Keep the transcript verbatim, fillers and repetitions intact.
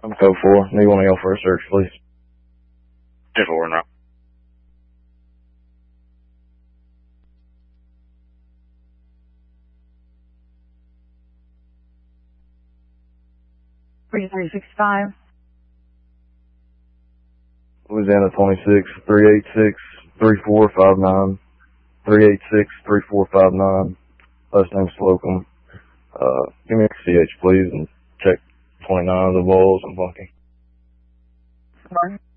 I'm code four. Need one of y'all for a search, please. ten four now. three three six five. Louisiana twenty-six, three eight six, three four five nine. three eight six, three four five nine. Last name Slocum. Uh, give me a C H, please, and check twenty-nine of the balls and bunking. Martin.